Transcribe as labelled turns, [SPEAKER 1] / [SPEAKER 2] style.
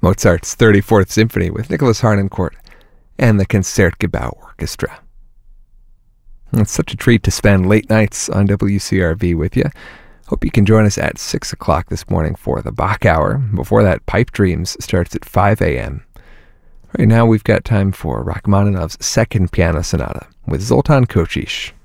[SPEAKER 1] Mozart's 34th Symphony with Nicholas Harnoncourt and the Concertgebouw Orchestra. It's such a treat to spend late nights on WCRV with you. Hope you can join us at 6 o'clock this morning for the Bach Hour. Before that, Pipe Dreams starts at 5 a.m. Right now, we've got time for Rachmaninoff's Second Piano Sonata with Zoltan Kocsis.